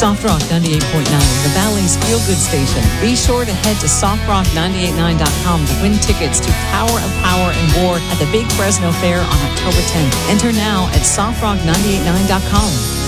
Soft Rock 98.9, the Valley's feel-good station. Be sure to head to softrock989.com to win tickets to Power of Power and War at the Big Fresno Fair on October 10th. Enter now at softrock989.com.